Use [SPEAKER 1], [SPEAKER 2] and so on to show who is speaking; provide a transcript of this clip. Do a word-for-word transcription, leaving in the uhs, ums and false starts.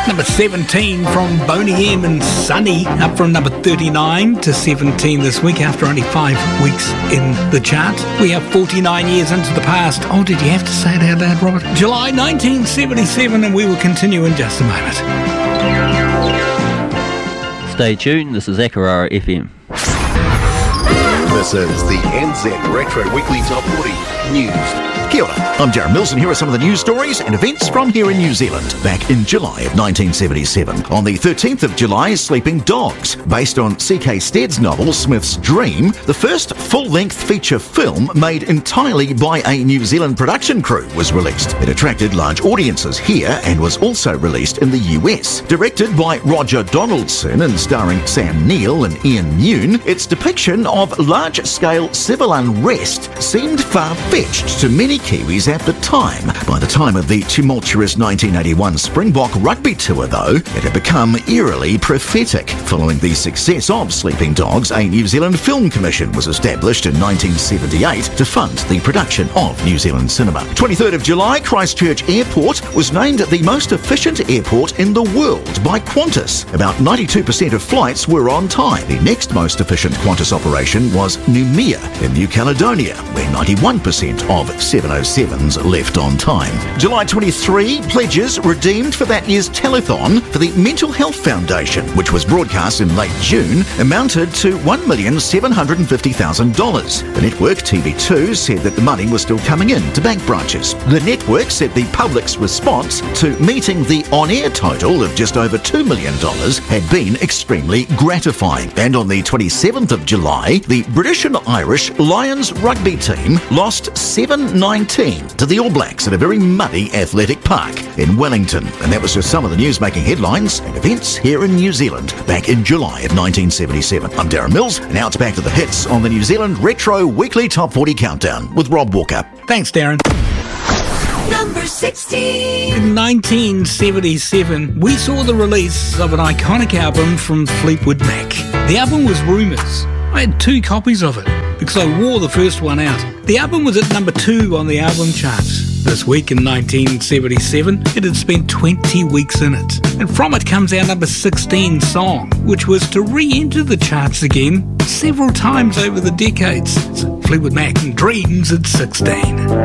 [SPEAKER 1] Number seventeen from Boney M and Sunny, up from number thirty-nine to seventeen this week after only five weeks in the chart. We are forty-nine years into the past. Oh, did you have to say it out loud, Robert? July nineteen seventy-seven, and we will continue in just a moment.
[SPEAKER 2] Stay tuned, this is Akurara F M.
[SPEAKER 3] This is the N Z Retro Weekly Top forty News.
[SPEAKER 4] Kia ora, I'm Darren Mills, and here are some of the news stories and events from here in New Zealand. Back in July of nineteen seventy-seven, on the thirteenth of July, Sleeping Dogs, based on C K Stead's novel Smith's Dream, the first full-length feature film made entirely by a New Zealand production crew was released. It attracted large audiences here and was also released in the U S. Directed by Roger Donaldson and starring Sam Neill and Ian Mune, its depiction of large-scale civil unrest seemed far-fetched to many Kiwis at the time. By the time of the tumultuous nineteen eighty-one Springbok rugby tour, though, it had become eerily prophetic. Following the success of Sleeping Dogs, a New Zealand Film Commission was established in nineteen seventy-eight to fund the production of New Zealand cinema. twenty-third of July, Christchurch Airport was named the most efficient airport in the world by Qantas. About ninety-two percent of flights were on time. The next most efficient Qantas operation was Noumea in New Caledonia, where ninety-one percent of seven oh sevens left on time. July twenty-third, pledges redeemed for that year's telethon for the Mental Health Foundation, which was broadcast in late June, amounted to one million seven hundred fifty thousand dollars. The network T V two said that the money was still coming in to bank branches. The network said the public's response to meeting the on-air total of just over two million dollars had been extremely gratifying. And on the twenty-seventh of July, the British and Irish Lions rugby team lost seven nineteen to the All Blacks at a very muddy athletic park in Wellington. And that was just some of the news-making headlines and events here in New Zealand back in July of nineteen seventy-seven. I'm Darren Mills, and now it's back to the hits on the New Zealand Retro Weekly Top forty Countdown with Rob Walker.
[SPEAKER 1] Thanks, Darren.
[SPEAKER 5] Number sixteen.
[SPEAKER 1] In nineteen seventy-seven, we saw the release of an iconic album from Fleetwood Mac. The album was Rumours. I had two copies of it because I wore the first one out. The album was at number two on the album charts. This week in nineteen seventy-seven, it had spent twenty weeks in it. And from it comes our number sixteen song, which was to re-enter the charts again several times over the decades. So Fleetwood Mac and Dreams at sixteen.